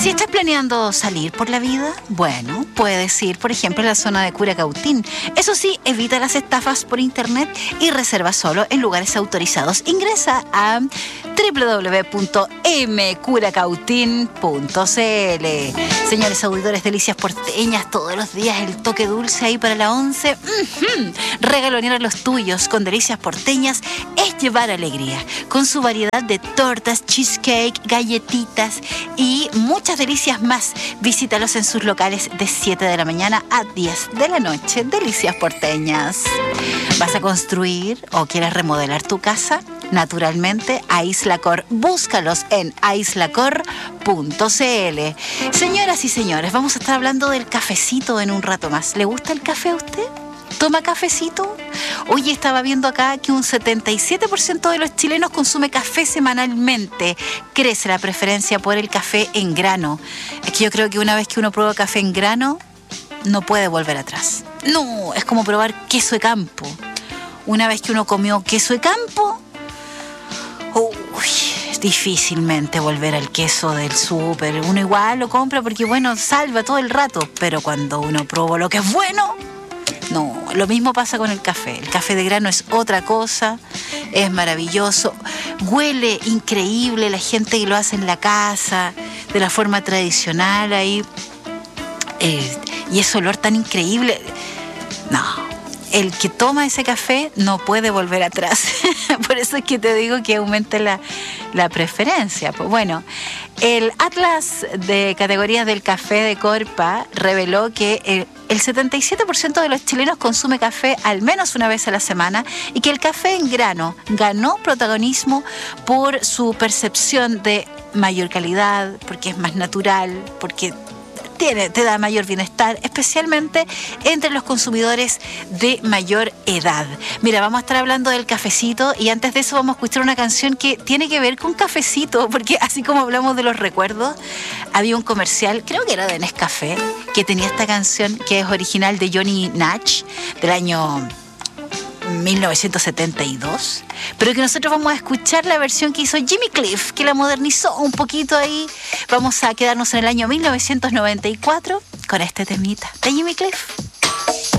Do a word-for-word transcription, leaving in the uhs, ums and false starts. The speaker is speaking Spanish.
Si estás planeando salir por la vida, bueno, puedes ir, por ejemplo, a la zona de Curacautín. Eso sí, evita las estafas por internet y reserva solo en lugares autorizados. Ingresa a doble u doble u doble u punto m curacautín punto c l. Señores auditores, delicias porteñas, todos los días el toque dulce ahí para la once. Uh-huh. Regalonear a los tuyos con delicias porteñas es llevar alegría. Con su variedad de tortas, cheesecake, galletitas y muchas delicias más. Visítalos en sus locales de siete de la mañana a diez de la noche. Delicias porteñas. ¿Vas a construir o quieres remodelar tu casa? Naturalmente, Aislacor. Búscalos en aislacor punto c l. Señoras y señores, vamos a estar hablando del cafecito en un rato más. ¿Le gusta el café a usted? ¿Toma cafecito? Oye, estaba viendo acá que un setenta y siete por ciento de los chilenos consume café semanalmente. Crece la preferencia por el café en grano. Es que yo creo que una vez que uno prueba café en grano, no puede volver atrás. No, es como probar queso de campo. Una vez que uno comió queso de campo, uy, difícilmente volver al queso del súper. Uno igual lo compra porque, bueno, salva todo el rato. Pero cuando uno probó lo que es bueno, no, lo mismo pasa con el café. El café de grano es otra cosa, es maravilloso, huele increíble, la gente que lo hace en la casa, de la forma tradicional ahí, eh, y ese olor tan increíble. No, el que toma ese café no puede volver atrás. Por eso es que te digo que aumente la, la preferencia. Pues bueno, el Atlas de categorías del café de Corpa reveló que el, el setenta y siete por ciento de los chilenos consume café al menos una vez a la semana y que el café en grano ganó protagonismo por su percepción de mayor calidad, porque es más natural, porque Tiene, te da mayor bienestar, especialmente entre los consumidores de mayor edad. Mira, vamos a estar hablando del cafecito y antes de eso vamos a escuchar una canción que tiene que ver con cafecito, porque así como hablamos de los recuerdos, había un comercial, creo que era de Nescafé, que tenía esta canción que es original de Johnny Nash, del año mil novecientos setenta y dos, pero que nosotros vamos a escuchar la versión que hizo Jimmy Cliff, que la modernizó un poquito ahí. Vamos a quedarnos en el año mil novecientos noventa y cuatro con este temita de Jimmy Cliff.